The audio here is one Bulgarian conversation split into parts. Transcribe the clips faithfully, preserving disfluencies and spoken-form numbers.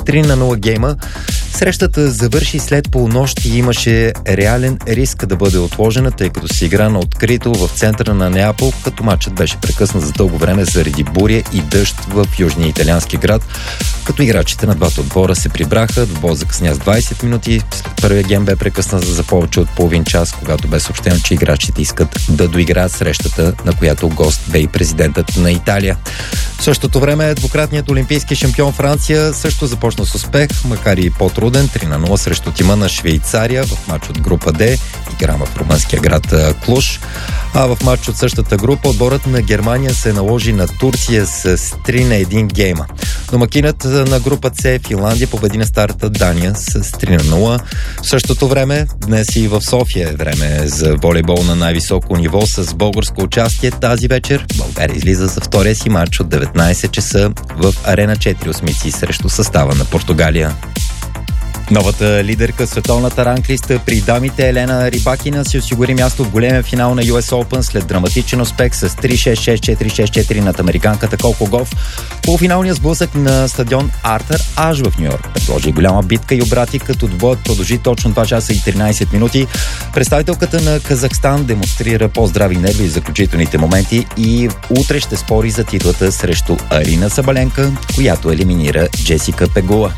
три на нула гейма. Срещата завърши след полунощ и имаше реален риск да бъде отложена, тъй като се игра на открито в центъра на Неапол, като матчът беше прекъснат за дълго време заради буря и дъжд в южния италиански град, като играчите на двата отбора се прибраха. Двубой закъсня с двайсет минути. След първия гейм бе прекъснат за повече от половин час, когато бе съобщено, че играчите искат да доиграят срещата, на която гост бе и президентът на Италия. В същото време двукратният олимпийски шампион Франция също започна с успех, макар и по-труден, три на нула срещу тима на Швейцария в матч от група Д, игра в румънския град Клуж. А в матч от същата група отборът на Германия се наложи на Турция с три на един гейма. Домакинът на група С, Финландия, победи на старата Дания с три на нула. В същото време, днес и в София е време за волейбол на най-високо ниво с българско участие. Тази вечер България излиза за втория си матч от деветнайсет часа в Арена четири осмици срещу състава на Португалия. Новата лидерка в световната ранглиста при дамите Елена Рибакина си осигури място в големия финал на Ю Ес Open след драматичен успех с три шест шест четири шест четири над американката Коко Гоф. Полуфиналният сблъсък на стадион Артър Аш в Ню-Йорк предложи голяма битка и обрати, като двоят продължи точно два часа и тринайсет минути. Представителката на Казахстан демонстрира по-здрави нерви в заключителните моменти и утре ще спори за титлата срещу Арина Сабаленка, която елиминира Джесика Пегула.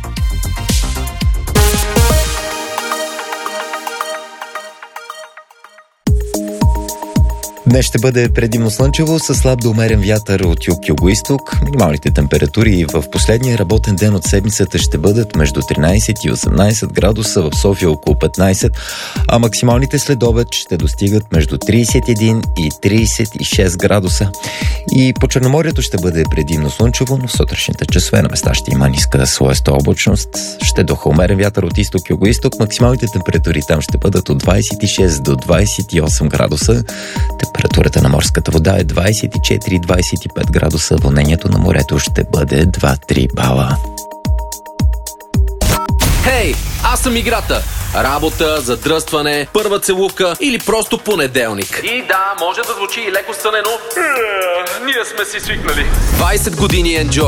Днес ще бъде предимно слънчево, с слаб до умерен вятър от юг-югоизток. Минималните температури в последния работен ден от седмицата ще бъдат между тринайсет и осемнайсет градуса, в София около петнайсет, а максималните след обед ще достигат между трийсет и един и трийсет и шест градуса. И по Черноморието ще бъде предимно слънчево, но в сутрешните часове на места ще има ниска слоеста облачност. Ще духа умерен вятър от изток-югоизток. Максималните температури там ще бъдат от двайсет и шест до двайсет и осем градуса. Температурата на морската вода е двайсет и четири до двайсет и пет градуса, вълнението на морето ще бъде два-три бала. Хей, аз съм играта. Работа, задръстване, първа целувка или просто понеделник. И да, може да звучи и леко сънено. Ние сме си свикнали. двайсет години Enjoy.